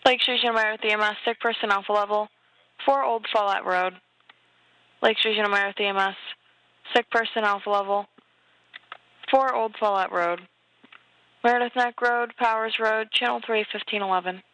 Lakes Regional Meredith EMS, sick person alpha level, 4 Old Follett Road. Lakes Regional Meredith EMS, sick person alpha level, 4 Old Follett Road. Meredith Neck Road, Powers Road, Channel 3, 1511.